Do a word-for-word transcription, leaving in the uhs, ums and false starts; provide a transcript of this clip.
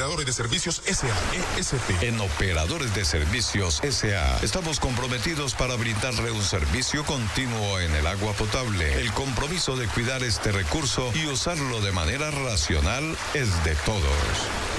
Operadores de Servicios S A E S P. En Operadores de Servicios S A estamos comprometidos para brindarle un servicio continuo en el agua potable. El compromiso de cuidar este recurso y usarlo de manera racional es de todos.